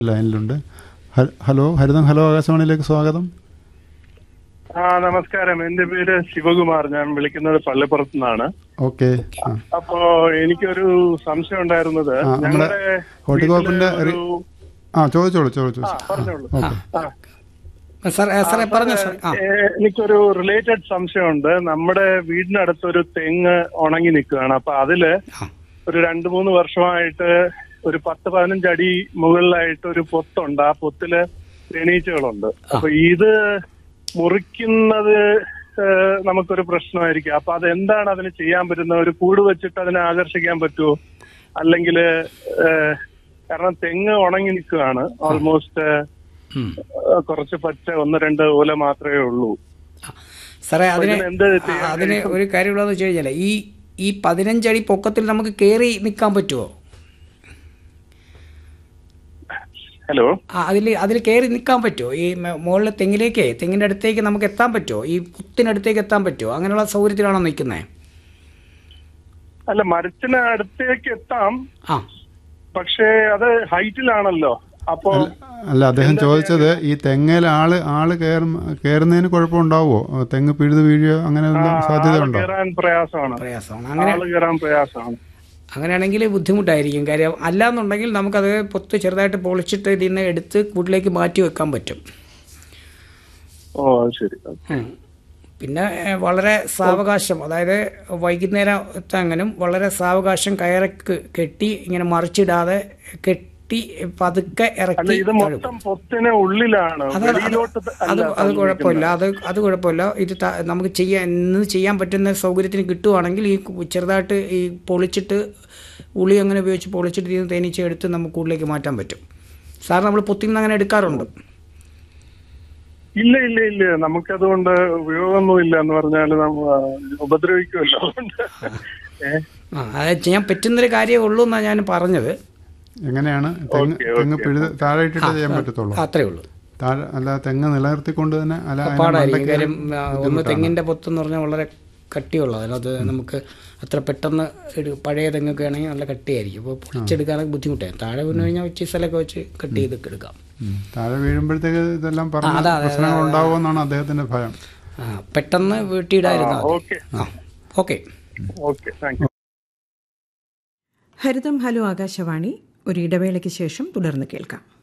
ലൈനിലുണ്ട്. Hello, ഹരിതം ആകാശവാണിയിലേക്ക് സ്വാഗതം. നമസ്കാരം. എന്റെ പേര് ശിവകുമാർ. ഞാൻ വിളിക്കുന്നത് പള്ളിപ്പുറത്തു നിന്നാണ്. ഓക്കെ. അപ്പോ എനിക്കൊരു സംശയം ഉണ്ടായിരുന്നത്, നമ്മുടെ ഹോർട്ടികോപ്പിന്റെ ചോദിച്ചോളൂ. പറഞ്ഞോളൂ. എനിക്കൊരു റിലേറ്റഡ് സംശയമുണ്ട്. നമ്മുടെ വീടിനടുത്തൊരു തെങ്ങ് ഉണങ്ങി നിൽക്കുകയാണ്. അപ്പൊ അതില് ഒരു 2-3 വർഷമായിട്ട് ഒരു 10-15 അടി മുകളിലായിട്ട് ഒരു പൊത്തുണ്ട്. ആ പൊത്തില് തേനീച്ചകളുണ്ട്. അപ്പൊ ഇത് മുറിക്കുന്നത് നമുക്കൊരു പ്രശ്നമായിരിക്കും. അപ്പൊ അതെന്താണ് അതിന് ചെയ്യാൻ പറ്റുന്നത്? ഒരു കൂട് വെച്ചിട്ട് അതിനെ ആകർഷിക്കാൻ പറ്റുമോ? അല്ലെങ്കിൽ കാരണം തെങ്ങ് ഉണങ്ങി നിൽക്കുകയാണ്. ഓൾമോസ്റ്റ് കുറച്ച് പച്ച 1-2 ഓല മാത്രമേ ഉള്ളൂ. സാറേ, അതിന് ഒരു കാര്യമുള്ളതെന്ന് വെച്ച് കഴിഞ്ഞാൽ ഈ 15 അടി പൊക്കത്തിൽ നമുക്ക് കയറി നിൽക്കാൻ പറ്റുമോ? ഹലോ, അതിൽ കയറി നിൽക്കാൻ പറ്റുമോ? ഈ മുകളിൽ തെങ്ങിൻ്റെ അടുത്തേക്ക് നമുക്ക് എത്താൻ പറ്റുമോ? ഈ കുത്തിനടുത്തേക്ക് എത്താൻ പറ്റുമോ? അങ്ങനെയുള്ള സൗകര്യത്തിലാണോ നിൽക്കുന്നത്? അല്ല, മരത്തിന് അടുത്തേക്ക് എത്താം. പക്ഷേ അത് ഹൈറ്റിലാണല്ലോ. അപ്പോ അല്ല, അദ്ദേഹം ചോദിച്ചത് ഈ തെങ്ങയിൽ ആള് കയറുന്നതിന് കുഴപ്പമുണ്ടാവോ? തെങ്ങ് പിഴുത് വീഴുകയോ അങ്ങനെ സാധ്യത ഉണ്ടോ? പ്രയാസമാണ്. അങ്ങനെയാണെങ്കിൽ ബുദ്ധിമുട്ടായിരിക്കും. കാര്യം അല്ലാന്നുണ്ടെങ്കിൽ നമുക്കത് പൊത്ത് ചെറുതായിട്ട് പൊളിച്ചിട്ട് ഇതിൽ നിന്ന് എടുത്ത് കൂട്ടിലേക്ക് മാറ്റി വെക്കാൻ പറ്റും. ശരി. പിന്നെ വളരെ സാവകാശം, അതായത് വൈകുന്നേരത്തെങ്ങനും വളരെ സാവകാശം കയറക്ക് കെട്ടി ഇങ്ങനെ മറിച്ചിടാതെ കെട്ടി പതുക്കെ ഇറക്കി. അത് കുഴപ്പമില്ല. അത് കുഴപ്പമില്ല. ഇത് നമുക്ക് ചെയ്യാൻ പറ്റുന്ന സൗകര്യത്തിന് കിട്ടുവാണെങ്കിൽ ഈ ചെറുതായിട്ട് ഈ പൊളിച്ചിട്ട് ഉളി അങ്ങനെ ഉപയോഗിച്ച് പൊളിച്ചിട്ട് ഇതിന് തേനീച്ച എടുത്ത് നമുക്ക് ഉള്ളിലേക്ക് മാറ്റാൻ പറ്റും. സാർ, നമ്മൾ പൊത്തിന്ന് അങ്ങനെ എടുക്കാറുണ്ട്? ഇല്ല, നമുക്കതുകൊണ്ട് ഉപയോഗമൊന്നുമില്ല എന്ന് പറഞ്ഞാൽ ഉപദ്രവിക്കുമല്ലോ. അത് ചെയ്യാൻ പറ്റുന്നൊരു കാര്യമേ ഉള്ളൂ എന്നാണ് ഞാൻ പറഞ്ഞത്. എങ്ങനെയാണ് തെങ്ങ് പിഴുത് താഴെ ഇട്ടിട്ട് ചെയ്യാൻ പറ്റത്തുള്ളൂ? അത്രേ ഉള്ളൂ. അല്ല, തെങ്ങ് നിലനിർത്തിക്കൊണ്ട് തന്നെ പാടായിരിക്കും. കാര്യം ഒന്ന് തെങ്ങിന്റെ പൊത്തെന്ന് പറഞ്ഞാൽ വളരെ കട്ടിയുള്ളത്. അതിനകത്ത് നമുക്ക് അത്ര പെട്ടെന്ന് പഴയ തെങ്ങൊക്കെ ആണെങ്കിൽ നല്ല കട്ടിയായിരിക്കും. അപ്പോൾ പൊളിച്ചെടുക്കാനൊക്കെ ബുദ്ധിമുട്ടായിരുന്നു. താഴെ വീണ് കഴിഞ്ഞാൽ വെച്ച് സ്ഥലമൊക്കെ വെച്ച് കട്ട് ചെയ്തൊക്കെ എടുക്കാം. താഴെ വീഴുമ്പോഴത്തേക്ക് ഇതെല്ലാം പ്രശ്നങ്ങൾ ഉണ്ടാവുമെന്നാണ് അദ്ദേഹത്തിന്റെ ഭയം. പെട്ടെന്ന് വീട്ടിയിടായിരുന്നു. ഓക്കെ. ഹരിതം ഹലോ ആകാശവാണി ഒരു ഇടവേളയ്ക്ക് ശേഷം തുടർന്ന് കേൾക്കാം.